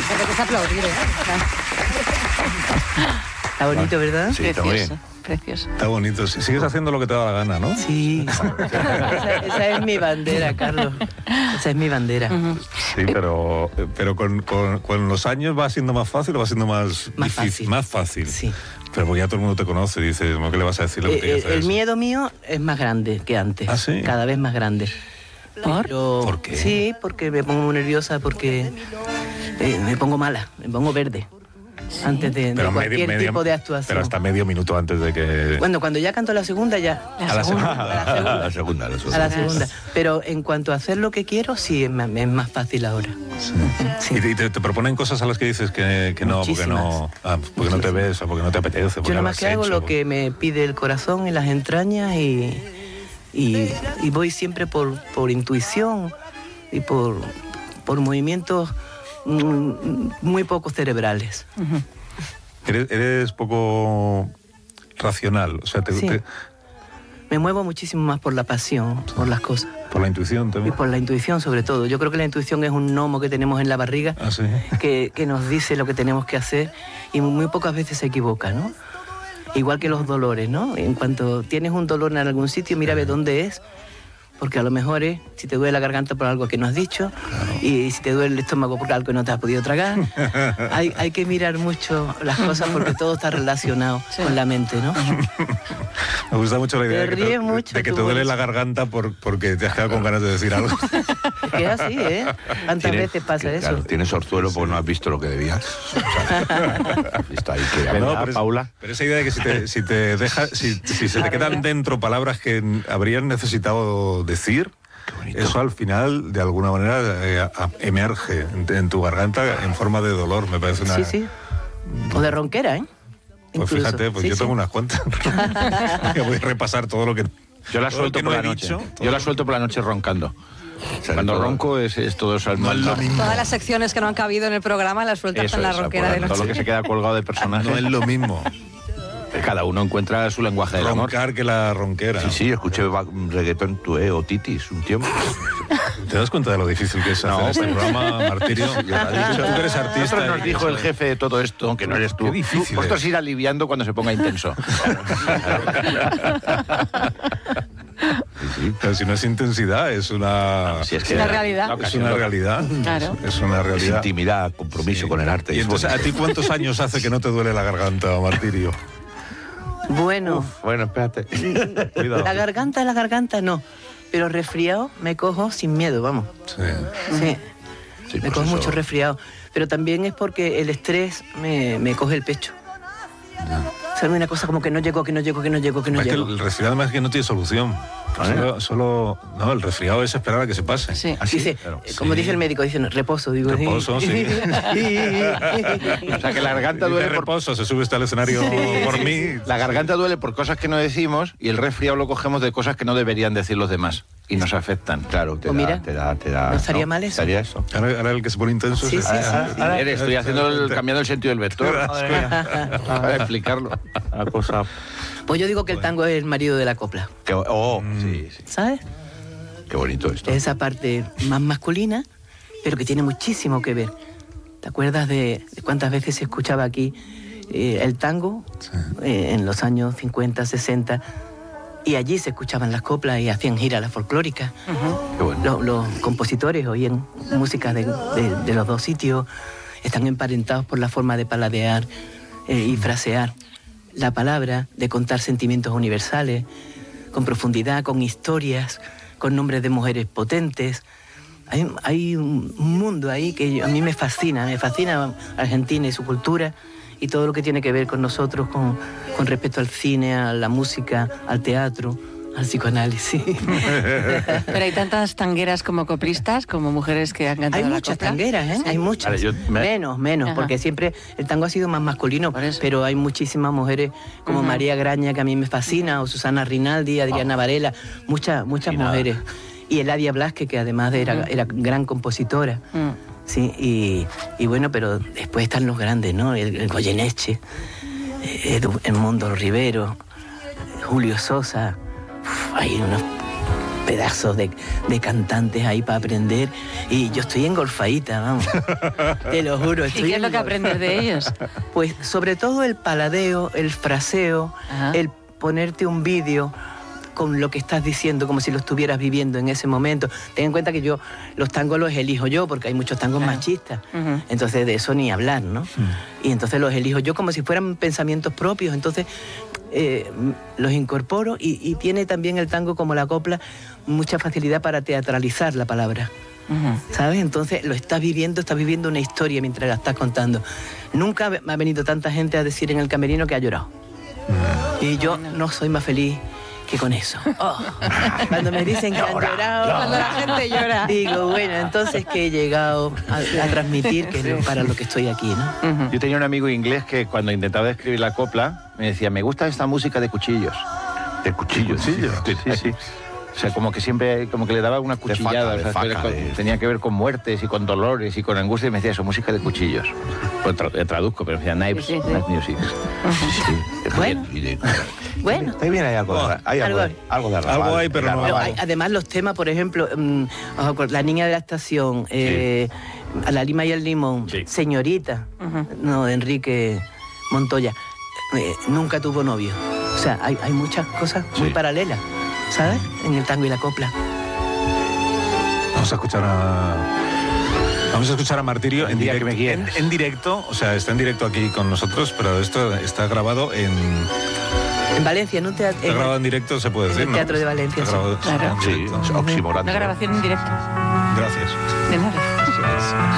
Pero que es aplaudir, ¿eh? Está bonito, ¿verdad? Sí, está muy bien. Precioso. Está bonito. Sigues haciendo lo que te da la gana, ¿no? Sí. Esa es mi bandera, Carlos. Esa es mi bandera. Sí, pero con los años va siendo más fácil o va siendo más difícil. Fácil. Más fácil. Sí. Pero porque ya todo el mundo te conoce y dices, ¿no? ¿Qué le vas a decir? Lo que te El miedo mío es más grande que antes. ¿Ah, sí? Cada vez más grande. ¿Por qué? Sí, porque me pongo muy nerviosa, porque me pongo mala, me pongo verde. Antes de cualquier tipo de actuación. Pero hasta medio minuto antes de que... Bueno, cuando ya canto la segunda, ya. A la segunda. A la segunda. A la segunda. Pero en cuanto a hacer lo que quiero, sí, es más fácil ahora. Sí. ¿Y te proponen cosas a las que dices que no, porque no te ves o porque no te apetece? Yo nomás que hago lo que me pide el corazón y las entrañas y voy siempre por intuición y por movimientos muy pocos cerebrales. Eres poco racional, o sea, Sí. Me muevo muchísimo más por la pasión, por las cosas. por la intuición Y también. por la intuición sobre todo. Yo creo que la intuición es un gnomo que tenemos en la barriga Ah, sí. que nos dice lo que tenemos que hacer y muy pocas veces se equivoca, ¿no? Igual que los dolores, ¿no? En cuanto tienes un dolor en algún sitio, mira a ver dónde es, porque a lo mejor es si te duele la garganta por algo que no has dicho, y si te duele el estómago por algo que no te has podido tragar. Hay que mirar mucho las cosas porque todo está relacionado con la mente, ¿no? Me gusta mucho la idea Te ríes mucho, de que tú, te duele Boris. la garganta porque te has quedado con ganas de decir algo. Es que es así, ¿eh? ¿Cuántas veces pasa eso? Claro, tienes orzuelo porque no has visto lo que debías. Has visto ahí que No, pero esa idea de que si se te quedan dentro palabras que habrías necesitado decir, eso al final de alguna manera emerge en tu garganta en forma de dolor. Me parece una... Sí. O de ronquera, ¿eh? Pues Incluso. fíjate, pues Sí, yo sí. tengo unas cuantas. Voy a repasar todo lo que... Yo la todo suelto lo que por no la he noche. dicho, Yo la suelto por la noche roncando. Cuando ronco es todo eso al No es lo mismo. Todas las secciones que no han cabido en el programa las sueltas Eso en la es, ronquera de todo lo que noche. se queda colgado de personajes. No es lo mismo Cada uno encuentra su lenguaje del amor. roncar que la ronquera. Sí, escuché reggaetón o titis un tiempo. ¿Te das cuenta de lo difícil que es hacer este programa, Martirio? Ya lo ha dicho. Tú que eres artista. Nosotros nos y- dijo el jefe de todo esto, aunque no eres tú. Qué difícil Vosotros es. ir aliviando cuando se ponga intenso. Pero si no es intensidad, es una... Si es una realidad. Es una realidad. Claro. Es una Es realidad. intimidad, compromiso con el arte. Y es entonces, ¿a bonito. ti cuántos años hace que no te duele la garganta, Martirio? Bueno, Bueno, espérate. Cuidado. la garganta no, pero resfriado me cojo sin miedo, vamos. Sí. Sí, Sí, me pues cojo eso. mucho resfriado, pero también es porque el estrés me coge el pecho. O sea, una cosa como que no llego. Es que el resfriado más que no tiene solución. No, el resfriado es esperar a que se pase. Sí. ¿Ah, sí? Dice, Claro. como Sí. dice el médico, dice reposo, digo. Reposo, sí. O sea, que la garganta Dice duele por... reposo, se sube usted al escenario por mí. La garganta duele por cosas que no decimos y el resfriado lo cogemos de cosas que no deberían decir los demás y nos afectan. Claro, Pues mira, no estaría mal eso. Estaría eso. Ahora el que se pone intenso Sí, es... sí, sí. Estoy cambiando el sentido del vector. Para explicarlo. La cosa. Pues yo digo que el tango es el marido de la copla, Sí, sí. ¿sabes? Qué bonito esto. Esa parte más masculina, pero que tiene muchísimo que ver. ¿Te acuerdas de cuántas veces se escuchaba aquí el tango en los años 50, 60? Y allí se escuchaban las coplas y hacían giras las folclóricas. Qué bueno. Los compositores oían música de los dos sitios, están emparentados por la forma de paladear y frasear la palabra, de contar sentimientos universales, con profundidad, con historias, con nombres de mujeres potentes. Hay un mundo ahí que a mí me fascina Argentina y su cultura y todo lo que tiene que ver con nosotros, con respecto al cine, a la música, al teatro, al psicoanálisis. Pero hay tantas tangueras como coplistas, como mujeres que han cantado Hay la muchas copla. tangueras, ¿eh? Sí. Hay muchas. Vale, Menos, Ajá. porque siempre el tango ha sido más masculino, Por eso. pero hay muchísimas mujeres como María Graña, que a mí me fascina, o Susana Rinaldi, Adriana Varela, muchas mujeres. Y Eladia Blasque, que además era gran compositora. Sí, y bueno, pero después están los grandes, ¿no? El Goyeneche, Edmundo Rivero, Julio Sosa. Hay unos pedazos de cantantes ahí para aprender, y yo estoy engolfadita, vamos. Te lo juro. ¿Y qué es lo que aprendes de ellos? Pues sobre todo el paladeo, el fraseo, Ajá. el ponerte un vídeo con lo que estás diciendo, como si lo estuvieras viviendo en ese momento. Ten en cuenta que yo los tangos los elijo yo, porque hay muchos tangos machistas. Ujú. Entonces de eso ni hablar, ¿no? Y entonces los elijo yo como si fueran pensamientos propios. Entonces los incorporo, y tiene también el tango, como la copla, mucha facilidad para teatralizar la palabra. Ujú. ¿Sabes? Entonces lo estás viviendo una historia mientras la estás contando. Nunca me ha venido tanta gente a decir en el camerino que ha llorado. Y yo no soy más feliz que con eso. Oh, cuando me dicen que han llorado, Cuando la gente llora. digo, bueno, entonces que he llegado a transmitir, que es para lo que estoy aquí, ¿no? Ujú. Yo tenía un amigo inglés que cuando intentaba escribir la copla me decía, me gusta esta música de cuchillos. De cuchillos. Sí, sí. O sea, como que siempre, como que le daba una cuchillada. de o sea, faca, tenía que ver con muertes y con dolores y con angustia, y me decía eso, música de cuchillos. Pues traduzco, pero me decía knives, Sí, sí, sí. knife music. Bueno. Bueno. Está bien, hay algo de hay Algo hay. algo de arrabal. Algo hay, pero no- Pero además los temas, por ejemplo, La niña de la estación, A la lima y el limón, Sí. Señorita, Ujú. no, de Enrique Montoya, nunca tuvo novio. O sea, hay muchas cosas muy Sí. paralelas, ¿sabes? En el tango y la copla. Vamos a escuchar a Martirio en El día que directo. me quieras. En directo, o sea, está en directo aquí con nosotros, pero esto está grabado en... En Valencia, en un teatro. Está grabado en directo, se puede en decir, el ¿no? Teatro de Valencia, Está sí. grabado Claro. en Sí, directo. es oximorante. Una grabación en directo. Gracias. De nada.